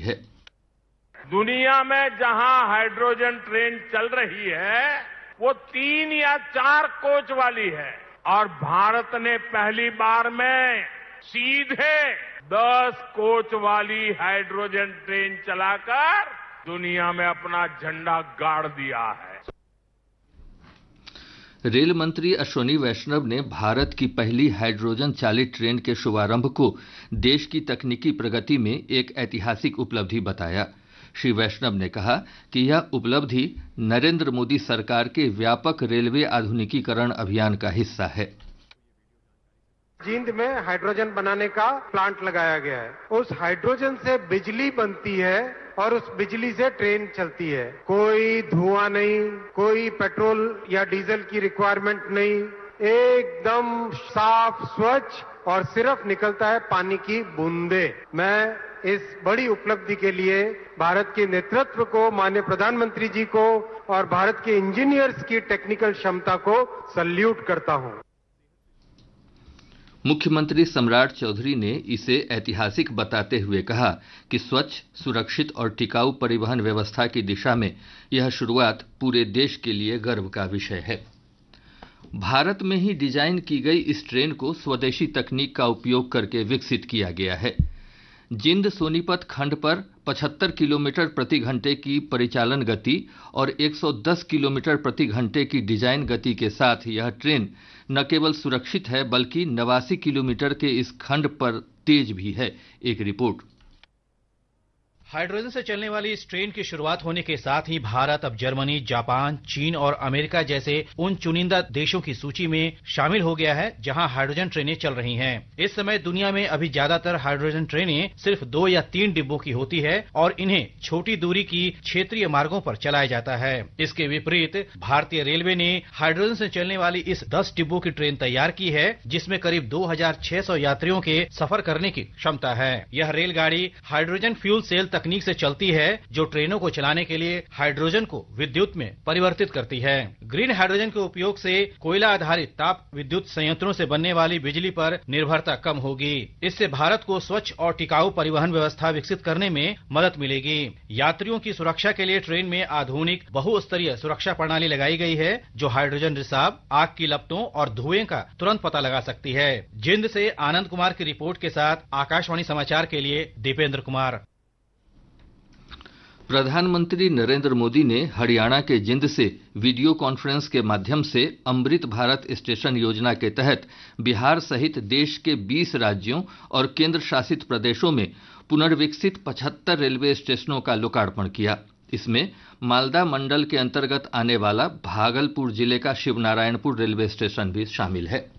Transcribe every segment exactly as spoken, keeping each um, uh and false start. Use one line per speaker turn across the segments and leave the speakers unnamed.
है।
दुनिया में जहां हाइड्रोजन ट्रेन चल रही है वो तीन या चार कोच वाली है और भारत ने पहली बार में सीधे दस कोच वाली हाइड्रोजन ट्रेन चलाकर दुनिया में अपना झंडा गाड़ दिया है।
रेल मंत्री अश्विनी वैष्णव ने भारत की पहली हाइड्रोजन चालित ट्रेन के शुभारंभ को देश की तकनीकी प्रगति में एक ऐतिहासिक उपलब्धि बताया। श्री वैष्णव ने कहा कि यह उपलब्धि नरेंद्र मोदी सरकार के व्यापक रेलवे आधुनिकीकरण अभियान का हिस्सा है।
जींद में हाइड्रोजन बनाने का प्लांट लगाया गया है। उस हाइड्रोजन से बिजली बनती है और उस बिजली से ट्रेन चलती है। कोई धुआं नहीं, कोई पेट्रोल या डीजल की रिक्वायरमेंट नहीं, एकदम साफ स्वच्छ और सिर्फ निकलता है पानी की बूंदे। मैं इस बड़ी उपलब्धि के लिए भारत के नेतृत्व को, माननीय प्रधानमंत्री जी को और भारत के इंजीनियर्स की टेक्निकल क्षमता को सल्यूट करता हूं।
मुख्यमंत्री सम्राट चौधरी ने इसे ऐतिहासिक बताते हुए कहा कि स्वच्छ, सुरक्षित और टिकाऊ परिवहन व्यवस्था की दिशा में यह शुरुआत पूरे देश के लिए गर्व का विषय है। भारत में ही डिजाइन की गई इस ट्रेन को स्वदेशी तकनीक का उपयोग करके विकसित किया गया है। जिंद सोनीपत खंड पर पचहत्तर किलोमीटर प्रति घंटे की परिचालन गति और एक सौ दस किलोमीटर प्रति घंटे की डिजाइन गति के साथ यह ट्रेन न केवल सुरक्षित है बल्कि नवासी किलोमीटर के इस खंड पर तेज भी है। एक रिपोर्ट।
हाइड्रोजन से चलने वाली इस ट्रेन की शुरुआत होने के साथ ही भारत अब जर्मनी, जापान, चीन और अमेरिका जैसे उन चुनिंदा देशों की सूची में शामिल हो गया है जहां हाइड्रोजन ट्रेनें चल रही हैं। इस समय दुनिया में अभी ज्यादातर हाइड्रोजन ट्रेनें सिर्फ दो या तीन डिब्बों की होती है और इन्हें छोटी दूरी की क्षेत्रीय मार्गों पर चलाया जाता है। इसके विपरीत भारतीय रेलवे ने हाइड्रोजन से चलने वाली इस दस डिब्बों की ट्रेन तैयार की है जिसमें करीब दो हजार छह सौ यात्रियों के सफर करने की क्षमता है। यह रेलगाड़ी हाइड्रोजन फ्यूल सेल तकनीक से चलती है जो ट्रेनों को चलाने के लिए हाइड्रोजन को विद्युत में परिवर्तित करती है। ग्रीन हाइड्रोजन के उपयोग से कोयला आधारित ताप विद्युत संयंत्रों से बनने वाली बिजली पर निर्भरता कम होगी। इससे भारत को स्वच्छ और टिकाऊ परिवहन व्यवस्था विकसित करने में मदद मिलेगी। यात्रियों की सुरक्षा के लिए ट्रेन में आधुनिक बहुस्तरीय सुरक्षा प्रणाली लगाई गई है जो हाइड्रोजन रिसाव, आग की लपटों और धुएं का तुरंत पता लगा सकती है। जिंद से आनंद कुमार की रिपोर्ट के साथ आकाशवाणी समाचार के लिए दीपेंद्र कुमार।
प्रधानमंत्री नरेंद्र मोदी ने हरियाणा के जिंद से वीडियो कॉन्फ्रेंस के माध्यम से अमृत भारत स्टेशन योजना के तहत बिहार सहित देश के बीस राज्यों और केंद्र शासित प्रदेशों में पुनर्विकसित पचहत्तर रेलवे स्टेशनों का लोकार्पण किया। इसमें मालदा मंडल के अंतर्गत आने वाला भागलपुर जिले का शिवनारायणपुर रेलवे स्टेशन भी शामिल है।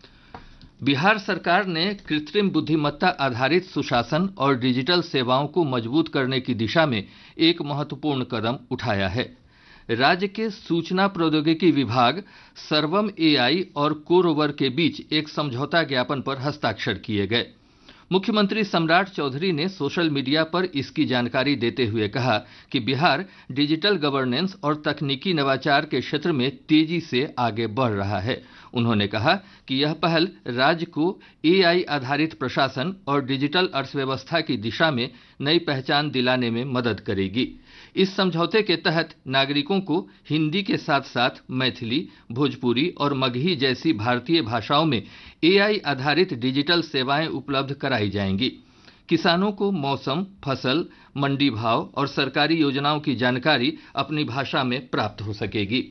बिहार सरकार ने कृत्रिम बुद्धिमत्ता आधारित सुशासन और डिजिटल सेवाओं को मजबूत करने की दिशा में एक महत्वपूर्ण कदम उठाया है। राज्य के सूचना प्रौद्योगिकी विभाग सर्वम एआई और कोरोवर के बीच एक समझौता ज्ञापन पर हस्ताक्षर किए गए। मुख्यमंत्री सम्राट चौधरी ने सोशल मीडिया पर इसकी जानकारी देते हुए कहा कि बिहार डिजिटल गवर्नेंस और तकनीकी नवाचार के क्षेत्र में तेजी से आगे बढ़ रहा है। उन्होंने कहा कि यह पहल राज्य को एआई आधारित प्रशासन और डिजिटल अर्थव्यवस्था की दिशा में नई पहचान दिलाने में मदद करेगी। इस समझौते के तहत नागरिकों को हिंदी के साथ साथ मैथिली, भोजपुरी और मगही जैसी भारतीय भाषाओं में एआई आधारित डिजिटल सेवाएं उपलब्ध कराई जाएंगी। किसानों को मौसम, फसल, मंडी भाव और सरकारी योजनाओं की जानकारी अपनी भाषा में प्राप्त हो सकेगी।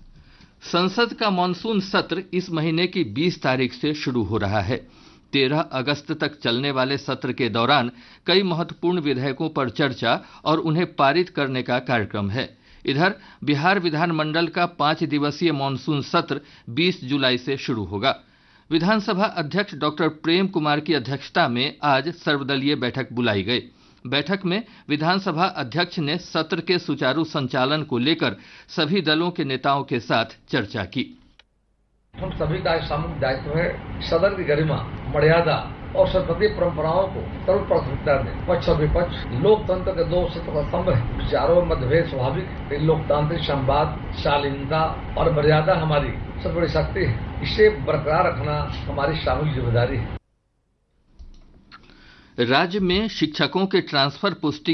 संसद का मानसून सत्र इस महीने की बीस तारीख से शुरू हो रहा है। तेरह अगस्त तक चलने वाले सत्र के दौरान कई महत्वपूर्ण विधेयकों पर चर्चा और उन्हें पारित करने का कार्यक्रम है। इधर बिहार विधानमंडल का पांच दिवसीय मानसून सत्र बीस जुलाई से शुरू होगा। विधानसभा अध्यक्ष डॉक्टर प्रेम कुमार की अध्यक्षता में आज सर्वदलीय बैठक बुलाई गई। बैठक में विधानसभा अध्यक्ष ने सत्र के सुचारू संचालन को लेकर सभी दलों के नेताओं के साथ चर्चा की।
हम सभी का सामूहिक दायित्व है सदन की गरिमा, मर्यादा और संसदीय परंपराओं को सर्व प्राथमिकता दें। पक्ष और विपक्ष लोकतंत्र के दो सत्र का स्तंभ है। विचारों में मतभेद स्वाभाविक है। लोकतांत्रिक संवाद, शालीनता और मर्यादा हमारी सबसे बड़ी शक्ति है। इसे बरकरार रखना हमारी सामूहिक जिम्मेदारी है।
राज्य में शिक्षकों के ट्रांसफर पोस्टिंग